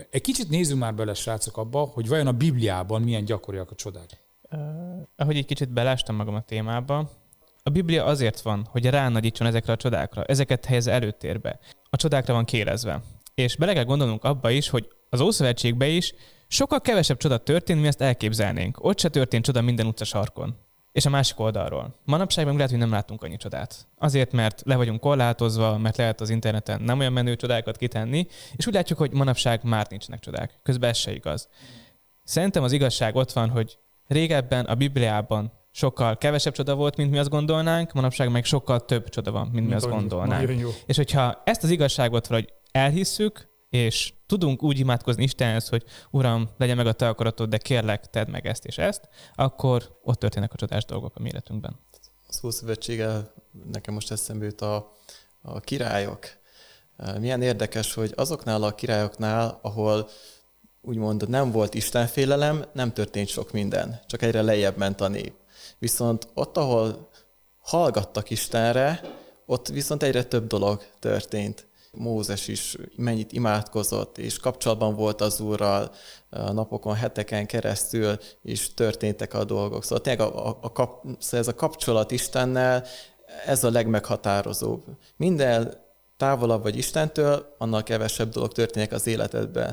Egy kicsit nézzünk már bele, srácok, abba, hogy vajon a Bibliában milyen gyakoriak a csodák. Ahogy egy kicsit belástam magam a témába, a Biblia azért van, hogy ránagyítson ezekre a csodákra, ezeket helyez előtérbe. A csodákra van kérezve. És bele kell gondolnunk abba is, hogy az Ószövetségben is sokkal kevesebb csoda történt, mi ezt elképzelnénk. Ott se történt csoda minden utca sarkon. És a másik oldalról. Manapság meg lehet, hogy nem látunk annyi csodát. Azért, mert le vagyunk korlátozva, mert lehet az interneten nem olyan menő csodákat kitenni, és úgy látjuk, hogy manapság már nincsenek csodák. Közben ez se igaz. Szerintem az igazság ott van, hogy régebben a Bibliában sokkal kevesebb csoda volt, mint mi azt gondolnánk, manapság meg sokkal több csoda van, mint mi azt gondolnánk. És hogyha ezt az igazságot valahogy elhisszük, és tudunk úgy imádkozni Istenhez, hogy Uram, legyen meg a te akaratod, de kérlek, tedd meg ezt és ezt, akkor ott történnek a csodás dolgok a mi életünkben. Az Ószövetséggel nekem most eszembe jut a királyok. Milyen érdekes, hogy azoknál a királyoknál, ahol úgymond nem volt istenfélelem, nem történt sok minden, csak egyre lejjebb ment a nép. Viszont ott, ahol hallgattak Istenre, ott viszont egyre több dolog történt. Mózes is mennyit imádkozott, és kapcsolatban volt az Úrral napokon, heteken keresztül, és történtek a dolgok. Szóval tényleg ez a kapcsolat Istennel, ez a legmeghatározóbb. Minden távolabb vagy Istentől, annál kevesebb dolog történik az életedben.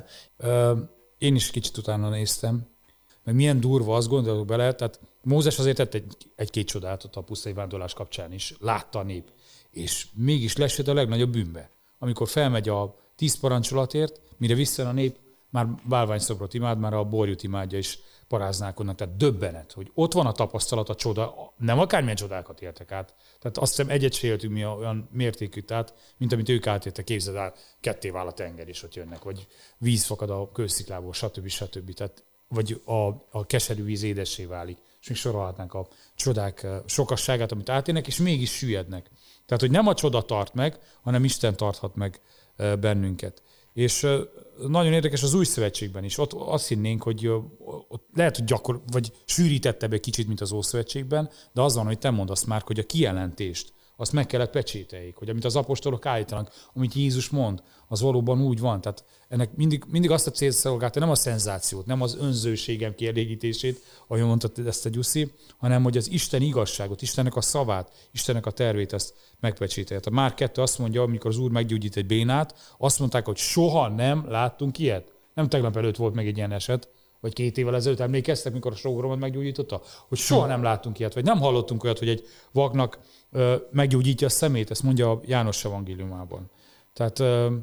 Én is kicsit utána néztem, mert milyen durva, azt gondolok bele, tehát Mózes azért tett egy-két csodát ott a pusztai vándorlás kapcsán is, látta a nép, és mégis lesett a legnagyobb bűnbe. Amikor felmegy a 10 parancsolatért, mire visszajön a nép, már bálványszobrot imád, már a borjút imádja, és paráználkodnak. Tehát döbbenet, hogy ott van a tapasztalat, a csoda, nem akármilyen csodákat éltek át. Tehát azt hiszem egyet se éltünk mi olyan mértékű, tehát, mint amit ők átértek, képzeld el, ketté vál a tenger, és ott jönnek, vagy víz fakad a kősziklából, stb. Tehát, vagy a keserű víz édessé válik. És még sorolhatnánk a csodák sokasságát, amit átérnek, és mégis süllyednek. Tehát, hogy nem a csoda tart meg, hanem Isten tarthat meg bennünket. És nagyon érdekes az Új Szövetségben is. Ott azt hinnénk, hogy ott lehet, hogy vagy sűrítettebb egy kicsit, mint az Ószövetségben, de az van, hogy te mondasz már, hogy a kijelentést azt meg kellett pecsételjék, hogy amit az apostolok állítanak, amit Jézus mond, az valóban úgy van. Tehát ennek mindig azt a célt szolgálta, nem a szenzációt, nem az önzőségem kielégítését, ahogy mondtad ezt a Gyuszi, hanem hogy az Isten igazságot, Istennek a szavát, Istennek a tervét ezt megpecsételjék. A Márk 2 azt mondja, amikor az Úr meggyógyít egy bénát, azt mondták, hogy soha nem láttunk ilyet. Nem tegnap előtt volt meg egy ilyen eset, vagy 2 évvel ezelőtt emlékeztek, mikor a sógoromat meggyógyította, hogy soha nem láttunk ilyet, vagy nem hallottunk olyat, hogy egy vaknak meggyógyítja a szemét, ezt mondja a János evangéliumában. Tehát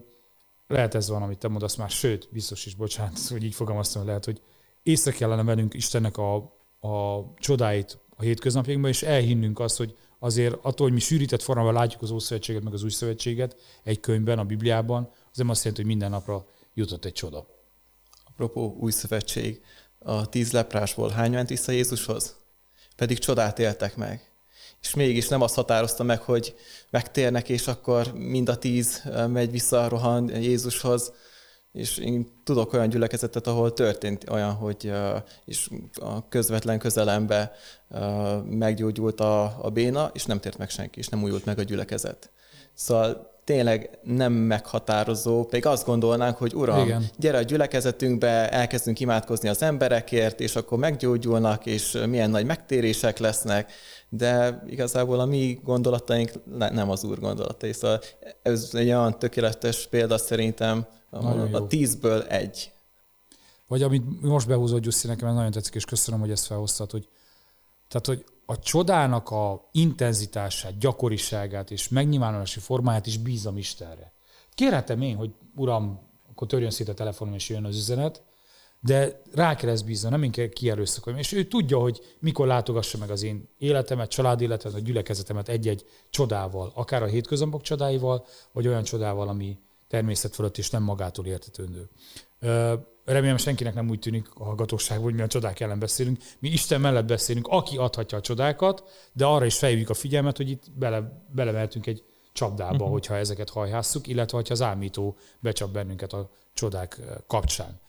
lehet ez van, amit te mondasz már, sőt, biztos is, bocsánat, hogy így fogalmaztam, hogy lehet, hogy észre kellene vennünk Istennek a csodáit a hétköznapjainkban, és elhinnünk azt, hogy azért attól, hogy mi sűrített formában látjuk az Ószövetséget, meg az Új Szövetséget egy könyvben, a Bibliában, az nem azt jelenti, hogy minden napra jutott egy csoda. Apropó Új Szövetség, a 10 leprásból hány ment vissza Jézushoz? Pedig csodát éltek meg. És mégis nem azt határozta meg, hogy megtérnek, és akkor mind a 10 megy vissza, rohan Jézushoz. És én tudok olyan gyülekezetet, ahol történt olyan, hogy és a közvetlen közelembe meggyógyult a béna, és nem tért meg senki, és nem újult meg a gyülekezet. Szóval tényleg nem meghatározó, pedig azt gondolnánk, hogy Uram, igen, gyere a gyülekezetünkbe, elkezdünk imádkozni az emberekért, és akkor meggyógyulnak, és milyen nagy megtérések lesznek, de igazából a mi gondolataink nem az Úr gondolatai. Szóval ez egy olyan tökéletes példa szerintem, a 10-ből 1. Vagy amit most behúzott Gyuszi, nekem nagyon tetszik, és köszönöm, hogy ezt felhoztad, hogy a csodának a intenzitását, gyakoriságát és megnyilvánulási formáját is bízom Istenre. Kérhetem én, hogy Uram, akkor törjön szét a telefonom, és jön az üzenet, de rá kell ezt bíznom, nem én kell kierőszakolni. És ő tudja, hogy mikor látogassa meg az én életemet, családéletemet, a gyülekezetemet egy-egy csodával, akár a hétköznapok csodáival, vagy olyan csodával, ami természet fölött és nem magától értetődő. Remélem senkinek nem úgy tűnik a hallgatóságban, hogy mi a csodák ellen beszélünk. Mi Isten mellett beszélünk, aki adhatja a csodákat, de arra is felhívjuk a figyelmet, hogy itt belemehetünk egy csapdába, hogyha ezeket hajhásszuk, illetve ha az ámító becsap bennünket a csodák kapcsán.